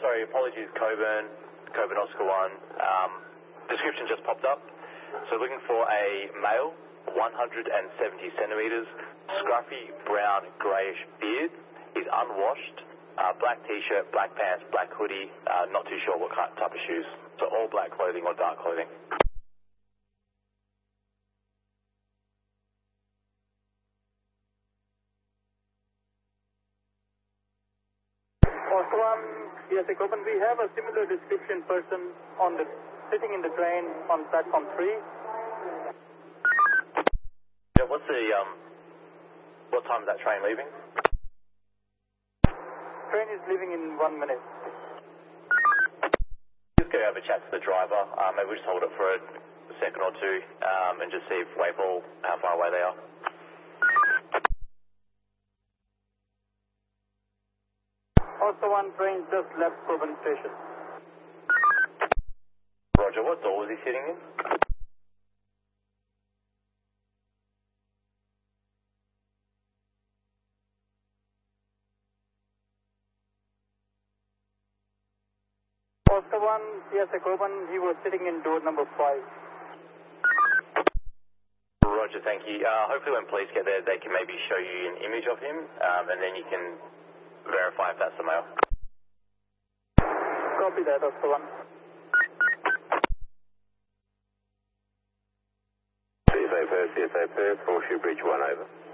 sorry, apologies, Coburn Oscar 1. Description just popped up. So looking for a male, 170 centimeters, scruffy, brown, greyish beard. He's unwashed, black t-shirt, black pants, black hoodie, not too sure what type of shoes. So all black clothing or dark clothing. Oscar 1, yes, Coburn, we have a similar description person sitting in the train on platform 3. Yeah, what time is that train leaving? Train is leaving in 1 minute. Just go have a chat to the driver. Maybe we just hold it for a second or two and just see if Wavell, how far away they are. Oscar 1, train just left Coburn station. Roger, what door was he sitting in? Oscar 1, yes, Coburn, he was sitting in door number 5. Roger, thank you. Hopefully when police get there, they can maybe show you an image of him, and then you can verify if that's the male. Copy that, Oscar 1. CSA Perth, Horseshoe Bridge 1 over.